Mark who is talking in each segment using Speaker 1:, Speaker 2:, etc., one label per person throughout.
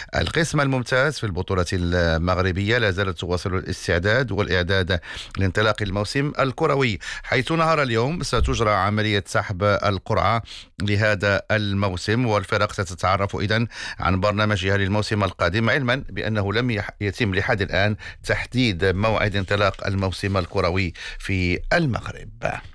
Speaker 1: القسم الممتاز في البطولة المغربية لا زالت تواصل الاستعداد والإعداد لانطلاق الموسم الكروي، حيث نهار اليوم ستجرى عملية سحب القرعة لهذا الموسم، والفرق ستتعرف إذن عن برنامجها للموسم القادم، علما بأنه لم يتم لحد الآن تحديد موعد انطلاق الموسم الكروي في المغرب.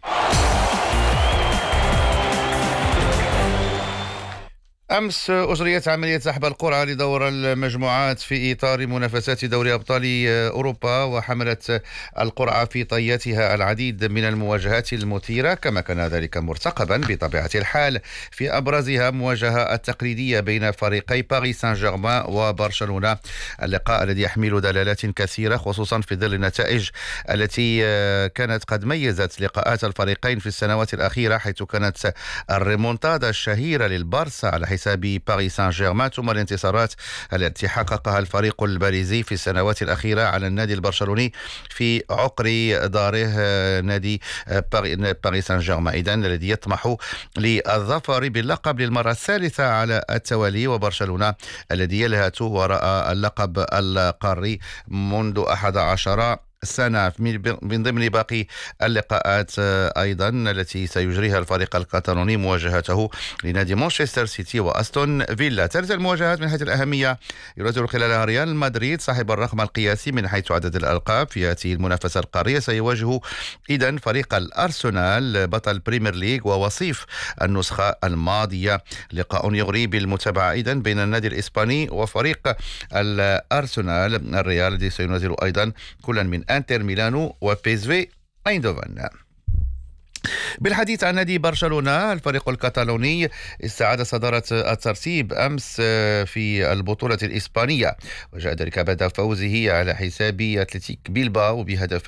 Speaker 1: أمس أجريت عملية سحب القرعة لدور المجموعات في إطار منافسات دوري أبطال أوروبا، وحملت القرعة في طياتها العديد من المواجهات المثيرة كما كان ذلك مرتقبا بطبيعة الحال، في أبرزها مواجهة التقليدية بين فريقي باريس سان جيرمان وبرشلونة، اللقاء الذي يحمل دلالات كثيرة خصوصا في ظل النتائج التي كانت قد ميزت لقاءات الفريقين في السنوات الأخيرة، حيث كانت الريمونتادا الشهيرة للبارسا على حساب باريس سان جيرمان، ثم الانتصارات التي حققها الفريق الباريزي في السنوات الأخيرة على النادي البرشلوني في عقر داره نادي باريس سان جيرمان إذن الذي يطمح للظفر باللقب للمرة الثالثة على التوالي، وبرشلونة الذي يلهث وراء اللقب القاري منذ 11 سنة من ضمن باقي اللقاءات أيضا التي سيجريها الفريق الكتالوني مواجهته لنادي مانشستر سيتي وأستون فيلا. ثالث المواجهات من حيث الأهمية يرجل خلالها ريال مدريد صاحب الرقم القياسي من حيث عدد الألقاب في هذه المنافسة القارية، سيواجه إذن فريق الأرسنال بطل بريمير ليج ووصيف النسخة الماضية. لقاء يغري بالمتابعة إذن بين النادي الإسباني وفريق الأرسنال. الريال الذي سينزل أيضا كلا من انتر ميلانو وبيسفي ايندوفن. بالحديث عن نادي برشلونة، الفريق الكتالوني استعاد صدارة الترتيب أمس في البطولة الإسبانية، وجاء ذلك بعد فوزه على حساب أتلتيك بيلباو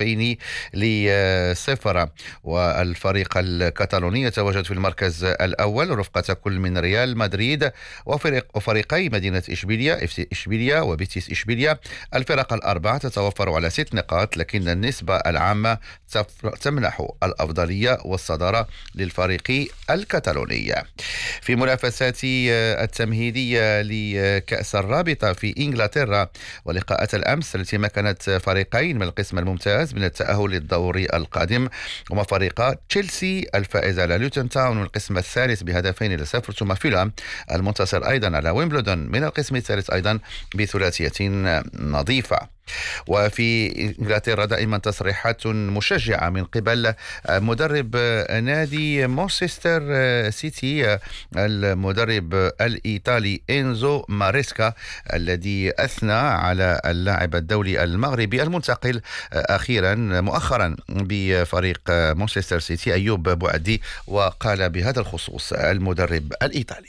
Speaker 1: ب2-0، والفريق الكتالوني يتواجد في المركز الأول رفقة كل من ريال مدريد وفريقي مدينة إشبيليا وبيتيس إشبيليا. الفرق الأربعة تتوفر على 6 نقاط، لكن النسبة العامة تمنح الأفضلية والصدارة للفريق الكتالوني. في منافسات التمهيدية لكأس الرابطة في إنجلترا، ولقاءات الأمس التي مكنت فريقين من القسم الممتاز من التأهل للدور القادم، هما فريق تشيلسي الفائز على لوتون تاون من القسم الثالث ب2-0، ثم فيلام المنتصر أيضا على ويمبلدون من القسم الثالث أيضا ب3 نظيفة. وفي إنجلترا دائما تصريحات مشجعة من قبل مدرب نادي مانشستر سيتي المدرب الإيطالي إنزو ماريسكا، الذي أثنى على اللاعب الدولي المغربي المنتقل مؤخرا بفريق مانشستر سيتي أيوب بوعدي، وقال بهذا الخصوص المدرب الإيطالي: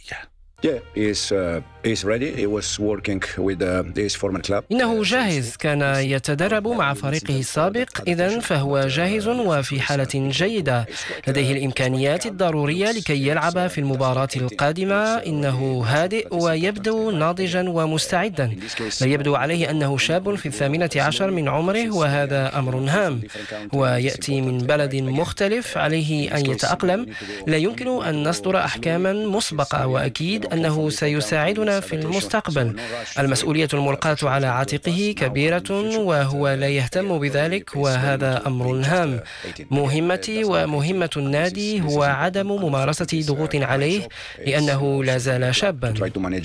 Speaker 2: إنه جاهز، كان يتدرب مع فريقه السابق، إذن فهو جاهز وفي حالة جيدة، لديه الإمكانيات الضرورية لكي يلعب في المباراة القادمة. إنه هادئ ويبدو ناضجا ومستعدا، لا يبدو عليه أنه شاب في 18 من عمره، وهذا أمر هام. ويأتي من بلد مختلف، عليه أن يتأقلم، لا يمكن أن نصدر أحكاما مسبقة، وأكيد أنه سيساعدنا في المستقبل. المسؤولية الملقاة على عاتقه كبيرة وهو لا يهتم بذلك، وهذا أمر هام. مهمتي ومهمة النادي هو عدم ممارسة ضغوط عليه لأنه لا زال شابا.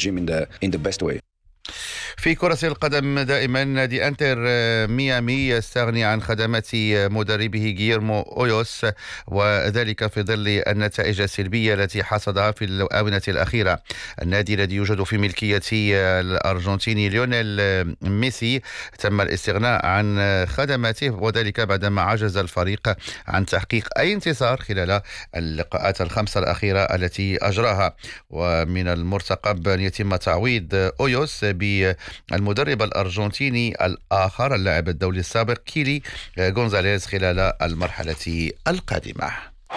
Speaker 1: في كرة القدم دائما نادي أنتر ميامي يستغني عن خدمات مدربه غييرمو أويوس، وذلك في ظل النتائج السلبية التي حصدها في الآونة الأخيرة. النادي الذي يوجد في ملكية الأرجنتيني ليونيل ميسي تم الاستغناء عن خدماته، وذلك بعدما عجز الفريق عن تحقيق أي انتصار خلال اللقاءات الخمسة الأخيرة التي أجراها. ومن المرتقب أن يتم تعويض أويوس بالمدرب الأرجنتيني الآخر اللاعب الدولي السابق كيلي غونزاليز خلال المرحلة القادمة.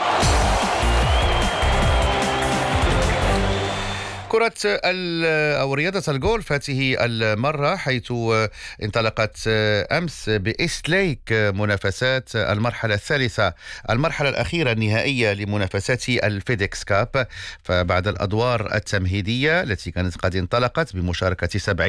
Speaker 1: كرة أو رياضة الجولف هذه المرة، حيث انطلقت أمس بإيست ليك منافسات المرحلة الثالثة، المرحلة الأخيرة النهائية لمنافسات الفيديكس كاب. فبعد الأدوار التمهيدية التي كانت قد انطلقت بمشاركة 70